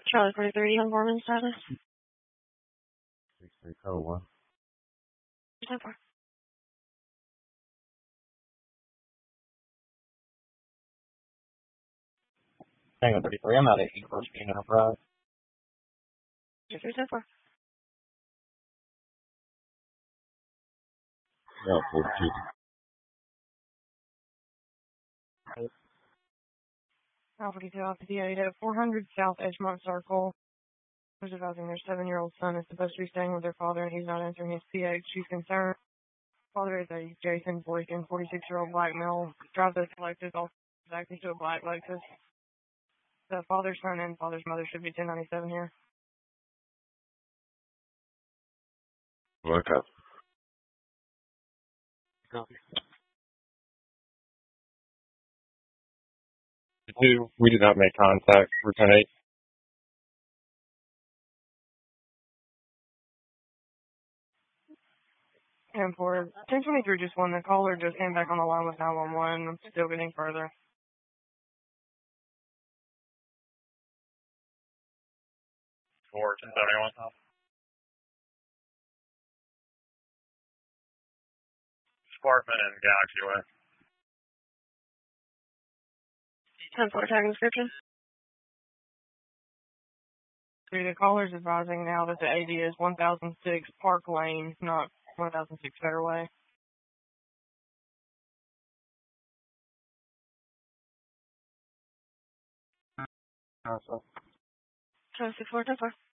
Charlie 43, Young Gorman status. 6301. So far. Tango 33, I'm out at 8 First Being Enterprise. 63 so far. Yeah, 42. Alpha 42 Alpha D8 at 400 South Edgemont Circle. Who's advising their 7-year-old son is supposed to be staying with their father and he's not answering his PH. She's concerned. Father is a Jason Boykin, 46-year-old black male. Drives a Lexus, also acting to a black Lexus. The father's son and father's mother should be 1097 here. Okay. Copy. We did not make contact for 10-8. And for 1023, just one, the caller just came back on the line with 911. I'm still getting further. For 1071. Sparkman and Galaxy Way. 10-4 tag description. The caller's advising now that the AD is 1006 Park Lane, not 1006 Fairway. Awesome. 10-4, 10-4.